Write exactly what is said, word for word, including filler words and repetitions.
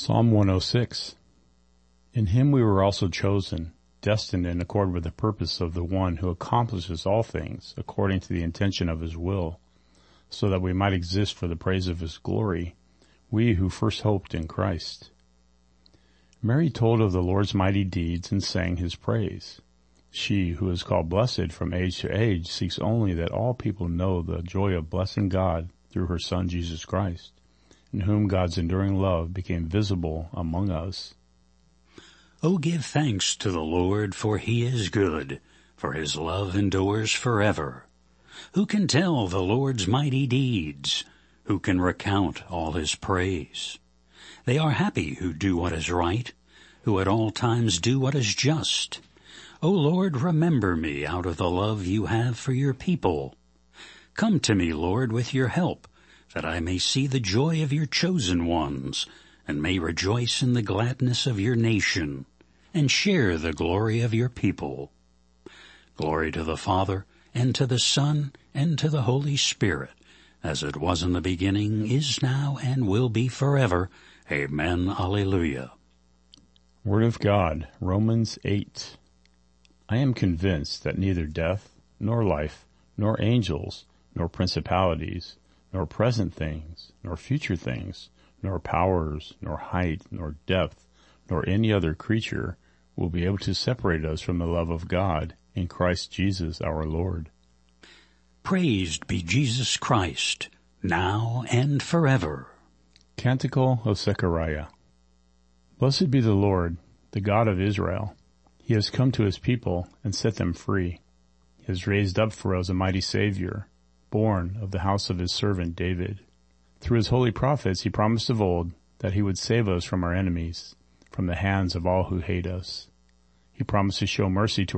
Psalm one oh six. In him we were also chosen, destined in accord with the purpose of the one who accomplishes all things according to the intention of his will, so that we might exist for the praise of his glory, we who first hoped in Christ. Mary told of the Lord's mighty deeds and sang his praise. She, who is called blessed from age to age, seeks only that all people know the joy of blessing God through her Son Jesus Christ, in whom God's enduring love became visible among us. O give thanks to the Lord, for he is good, for his love endures forever. Who can tell the Lord's mighty deeds? Who can recount all his praise? They are happy who do what is right, who at all times do what is just. O Lord, remember me out of the love you have for your people. Come to me, Lord, with your help, that I may see the joy of your chosen ones, and may rejoice in the gladness of your nation, and share the glory of your people. Glory to the Father, and to the Son, and to the Holy Spirit, as it was in the beginning, is now, and will be forever. Amen. Alleluia. Word of God, Romans eight. I am convinced that neither death, nor life, nor angels, nor principalities, nor present things, nor future things, nor powers, nor height, nor depth, nor any other creature will be able to separate us from the love of God in Christ Jesus our Lord. Praised be Jesus Christ, now and forever. Canticle of Zechariah. Blessed be the Lord, the God of Israel. He has come to his people and set them free. He has raised up for us a mighty Savior, born of the house of his servant David. Through his holy prophets he promised of old that he would save us from our enemies, from the hands of all who hate us. He promised to show mercy to